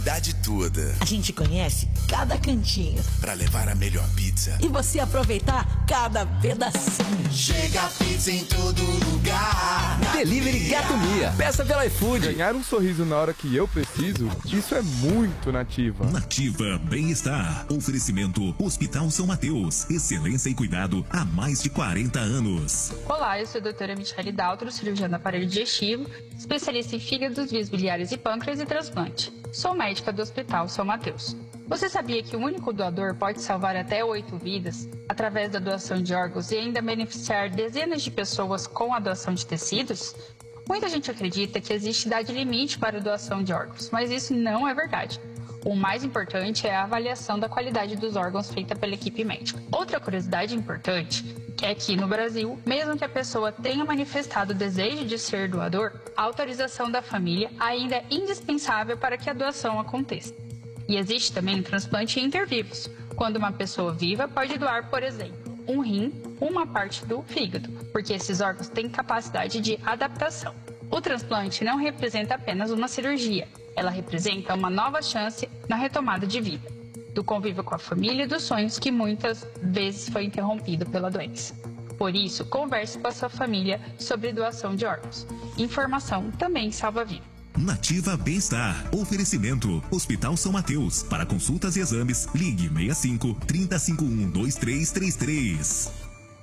cidade toda. A gente conhece cada cantinho Pra levar a melhor pizza e você aproveitar cada pedacinho. Chega a pizza em todo lugar. Delivery Gato Mia. Peça pela iFood. Ganhar um sorriso na hora que eu preciso, isso é muito Nativa. Nativa Bem-Estar. Oferecimento Hospital São Mateus. Excelência e cuidado há mais de 40 anos. Olá, eu sou a doutora Michele Daltro, cirurgiã do aparelho digestivo, especialista em fígados, vias biliares e pâncreas e transplante. Sou médica do Hospital São Mateus. Você sabia que um único doador pode salvar até 8 vidas através da doação de órgãos e ainda beneficiar dezenas de pessoas com a doação de tecidos? Muita gente acredita que existe idade limite para a doação de órgãos, mas isso não é verdade. O mais importante é a avaliação da qualidade dos órgãos feita pela equipe médica. Outra curiosidade importante é que no Brasil, mesmo que a pessoa tenha manifestado o desejo de ser doador, a autorização da família ainda é indispensável para que a doação aconteça. E existe também o transplante intervivos, quando uma pessoa viva pode doar, por exemplo, um rim, uma parte do fígado, porque esses órgãos têm capacidade de adaptação. O transplante não representa apenas uma cirurgia, ela representa uma nova chance na retomada de vida, do convívio com a família e dos sonhos que muitas vezes foi interrompido pela doença. Por isso, converse com a sua família sobre doação de órgãos. Informação também salva vida. Nativa Bem-Estar. Oferecimento Hospital São Mateus. Para consultas e exames, ligue 65 3051 2333.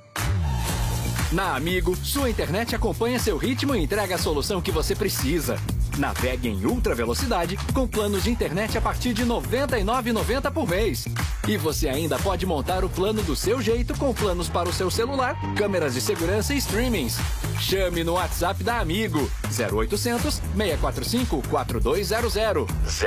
Na Amigo, sua internet acompanha seu ritmo e entrega a solução que você precisa. Navegue em ultra velocidade com planos de internet a partir de R$ 99,90 por mês. E você ainda pode montar o plano do seu jeito com planos para o seu celular, câmeras de segurança e streamings. Chame no WhatsApp da Amigo 0800 645 4200.